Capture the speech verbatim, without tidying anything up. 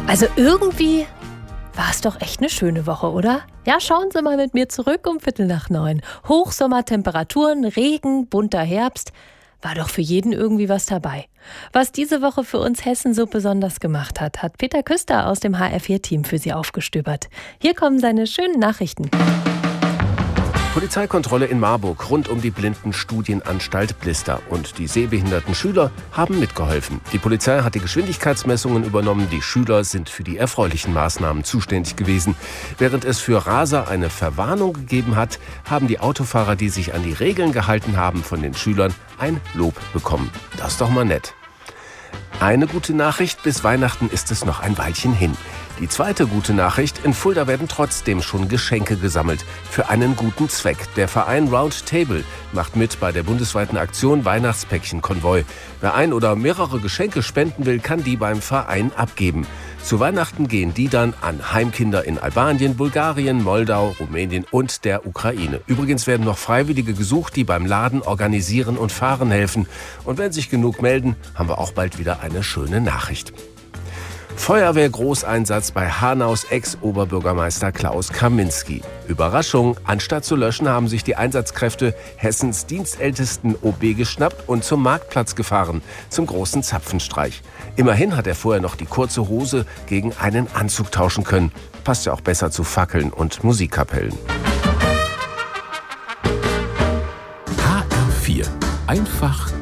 Also irgendwie war es doch echt eine schöne Woche, oder? Ja, schauen Sie mal mit mir zurück um Viertel nach neun. Hochsommertemperaturen, Regen, bunter Herbst. War doch für jeden irgendwie was dabei. Was diese Woche für uns Hessen so besonders gemacht hat, hat Peter Küster aus dem H R vier Team für Sie aufgestöbert. Hier kommen seine schönen Nachrichten. Polizeikontrolle in Marburg rund um die Blindenstudienanstalt Blister. Und die sehbehinderten Schüler haben mitgeholfen. Die Polizei hat die Geschwindigkeitsmessungen übernommen. Die Schüler sind für die erfreulichen Maßnahmen zuständig gewesen. Während es für Raser eine Verwarnung gegeben hat, haben die Autofahrer, die sich an die Regeln gehalten haben, von den Schülern ein Lob bekommen. Das ist doch mal nett. Eine gute Nachricht, bis Weihnachten ist es noch ein Weilchen hin. Die zweite gute Nachricht, in Fulda werden trotzdem schon Geschenke gesammelt. Für einen guten Zweck. Der Verein Round Table macht mit bei der bundesweiten Aktion Weihnachtspäckchen-Konvoi. Wer ein oder mehrere Geschenke spenden will, kann die beim Verein abgeben. Zu Weihnachten gehen die dann an Heimkinder in Albanien, Bulgarien, Moldau, Rumänien und der Ukraine. Übrigens werden noch Freiwillige gesucht, die beim Laden organisieren und fahren helfen. Und wenn sich genug melden, haben wir auch bald wieder eine schöne Nachricht. Feuerwehr-Großeinsatz bei Hanaus Ex-Oberbürgermeister Klaus Kaminski. Überraschung, anstatt zu löschen, haben sich die Einsatzkräfte Hessens dienstältesten O B geschnappt und zum Marktplatz gefahren, zum großen Zapfenstreich. Immerhin hat er vorher noch die kurze Hose gegen einen Anzug tauschen können. Passt ja auch besser zu Fackeln und Musikkapellen. H R vier. Einfach